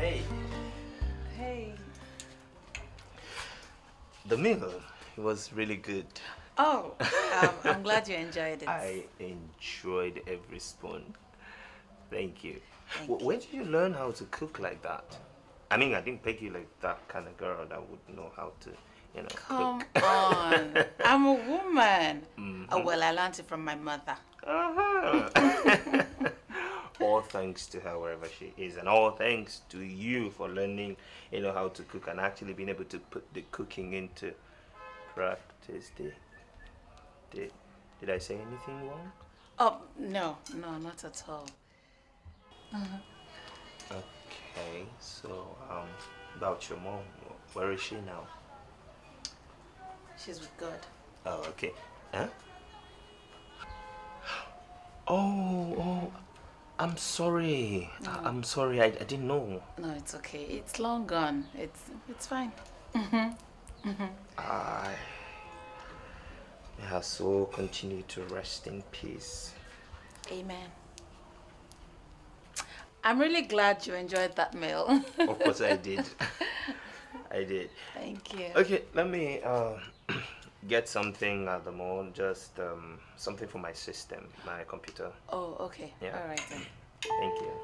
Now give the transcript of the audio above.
Hey. Hey. The meal was really good. Oh, I'm glad you enjoyed it. I enjoyed every spoon. Thank you. Thank Where you. did you learn how to cook like that? I mean, I didn't peg you like that kind of girl that would know how to, Come cook. on. I'm a woman. Oh, Mhm. well, I learned it from my mother. Uh-huh. All thanks to her wherever she is, and all thanks to you for learning, how to cook and actually being able to put the cooking into practice. Did, did I say anything wrong? Oh, no, no, not at all. Okay, so about your mom, where is she now? She's with God. Oh, okay. Huh? Oh, I'm sorry. No, I'm sorry. I didn't know. no, it's okay. It's long gone. It's fine. I may her soul continue to rest in peace. Amen. I'm really glad you enjoyed that meal. Of course, I did. I did. Thank you. Okay, let me get something at the moment. Just something for my system, my computer. Oh, okay. Yeah. All right then. Thank you.